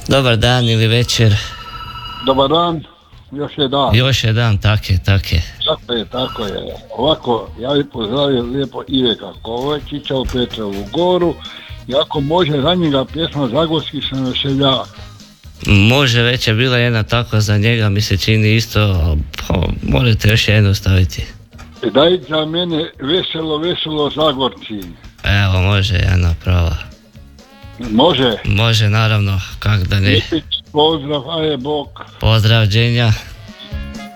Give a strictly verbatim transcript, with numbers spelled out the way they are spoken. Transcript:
Dobar dan ili večer. Dobar dan, još je dan. Još je dan, tak je, tak je. Tako je, tako je. Ovako, ja bih pozdravio lijepo Iveka Kovačića u Petrovu Goru. I ako može za njega pjesma Zagorski se naseljava. Može, već je bila jedna tako za njega, mi se čini isto, pa, možete još jednu staviti. Daj za mene veselo, veselo Zagorci. Evo, može jedna prava. Može. Može, naravno, kak da ne. Pozdrav, aje Bog. Pozdrav, Đenja.